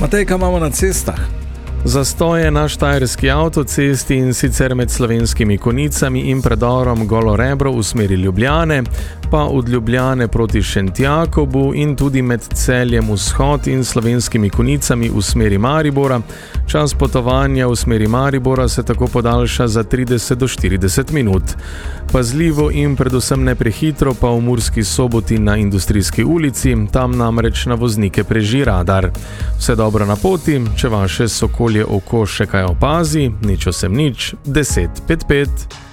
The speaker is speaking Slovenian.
Matej, kaj imamo na cestah? Zastoje na štajerski avtocesti in sicer med Slovenskimi Konjicami in predorom Golo Rebro v smeri Ljubljane, pa od Ljubljane proti Šentjakobu in tudi med Celjem vzhod in Slovenskimi Konjicami v smeri Maribora. Čas potovanja v smeri Maribora se tako podaljša za 30 do 40 minut. Pazljivo in predvsem ne prehitro pa v Murski Soboti na Industrijski ulici, tam namreč na voznike preži radar. Vse dobro na poti, če vaše sokolje oko še kaj opazi, nič 10 55.